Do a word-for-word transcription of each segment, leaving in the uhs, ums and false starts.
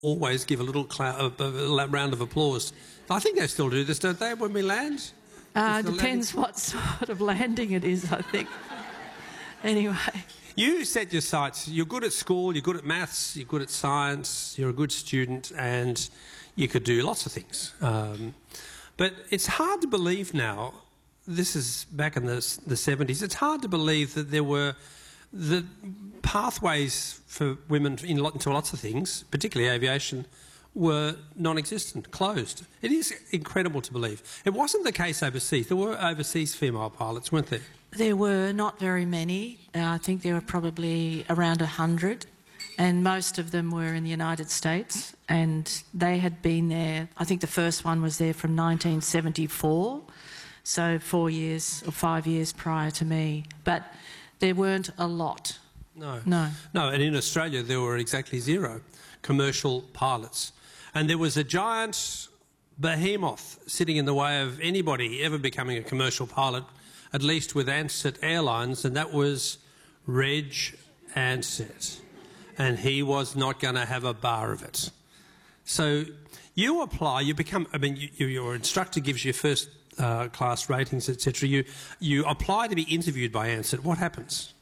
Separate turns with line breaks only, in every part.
always give a little clou- a, a round of applause. I think they still do this, don't they, when we land?
Uh, depends what sort of landing it is, I think. Anyway.
You set your sights. You're good at school, you're good at maths, you're good at science, you're a good student, and you could do lots of things. Um, but it's hard to believe now, this is back in the, the seventies, it's hard to believe that there were the pathways for women in lot, into lots of things, particularly aviation, were non-existent, closed. It is incredible to believe. It wasn't the case overseas. There were overseas female pilots, weren't there?
There were not very many. Uh, I think there were probably around a hundred, and most of them were in the United States, and they had been there. I think the first one was there from nineteen seventy-four, so four years or five years prior to me. But there weren't a lot.
No.
No.
No, and in Australia there were exactly zero commercial pilots. And there was a giant behemoth sitting in the way of anybody ever becoming a commercial pilot, at least with Ansett Airlines, and that was Reg Ansett. And he was not going to have a bar of it. So you apply, you become, I mean, you, your instructor gives you first uh, class ratings, et cetera. You, you apply to be interviewed by Ansett. What happens?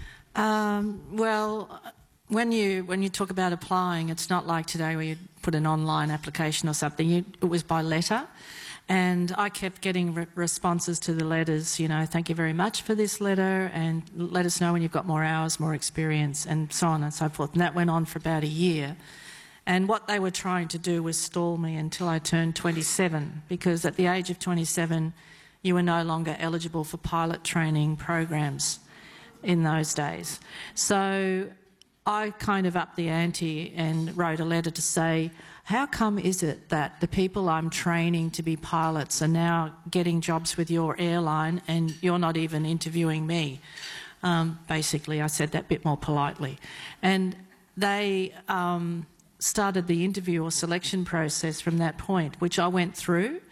Um, well, when you when you talk about applying, it's not like today where you put an online application or something. You, it was by letter, and I kept getting re responses to the letters. You know, thank you very much for this letter, and let us know when you've got more hours, more experience, and so on and so forth. And that went on for about a year. And what they were trying to do was stall me until I turned twenty-seven, because at the age of twenty-seven, you were no longer eligible for pilot training programs in those days. So I kind of upped the ante and wrote a letter to say, how come is it that the people I'm training to be pilots are now getting jobs with your airline and you're not even interviewing me? Um, basically, I said that a bit more politely. And they um, started the interview or selection process from that point, which I went through,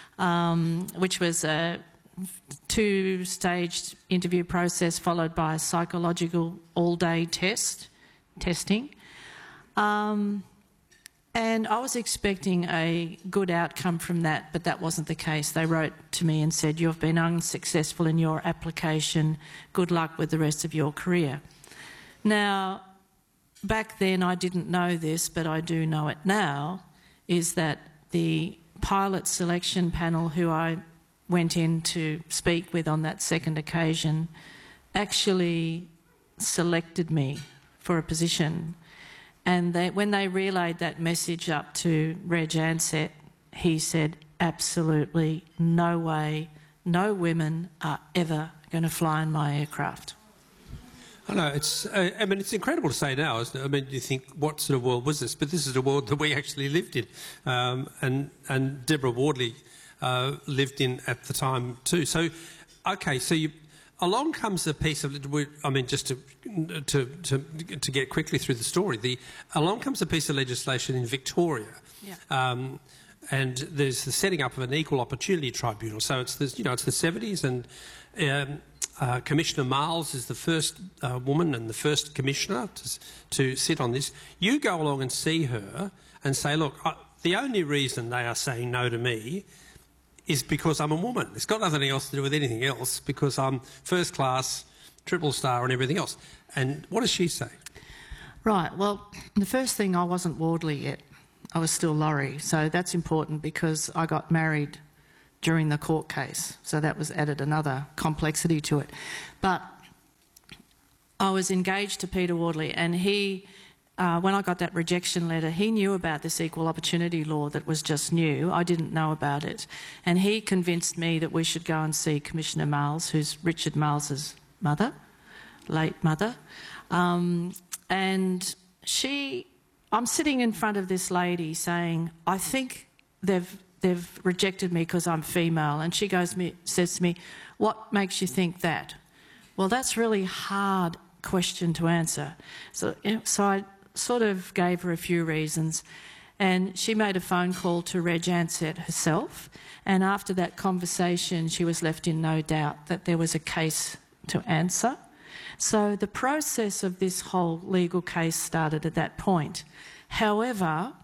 um, which was a two-staged interview process followed by a psychological all-day test, testing. Um, and I was expecting a good outcome from that, but that wasn't the case. They wrote to me and said, you've been unsuccessful in your application. Good luck with the rest of your career. Now, back then I didn't know this, but I do know it now, is that the pilot selection panel who I went in to speak with on that second occasion actually selected me for a position. And they, when they relayed that message up to Reg Ansett, he said, absolutely no way, no women are ever going to fly in my aircraft.
I know, it's, uh, I mean, it's incredible to say now, isn't it? I mean, you think, what sort of world was this? But this is a world that we actually lived in. Um, and, and Deborah Wardley Uh, lived in at the time too. So, okay, so you, along comes a piece of, I mean, just to, to, to, to get quickly through the story, the, along comes a piece of legislation in Victoria.
Yeah.
Um, and there's the setting up of an equal opportunity tribunal. So it's the, you know, it's the seventies, and um, uh, Commissioner Miles is the first uh, woman and the first commissioner to, to sit on this. You go along and see her and say, look, I, the only reason they are saying no to me is because I'm a woman. It's got nothing else to do with anything else, because I'm first class, triple star and everything else. And what does she say?
Right, well, the first thing, I wasn't Wardley yet. I was still Laurie. So that's important because I got married during the court case. So that was added another complexity to it. But I was engaged to Peter Wardley, and he... Uh, when I got that rejection letter, he knew about this equal opportunity law that was just new. I didn't know about it. And he convinced me that we should go and see Commissioner Miles, who's Richard Miles's mother, late mother. Um, and she... I'm sitting in front of this lady saying, I think they've, they've rejected me because I'm female. And she goes me, says to me, what makes you think that? Well, that's really hard question to answer. So, so I... sort of gave her a few reasons, and she made a phone call to Reg Ansett herself, and after that conversation she was left in no doubt that there was a case to answer. So the process of this whole legal case started at that point. However,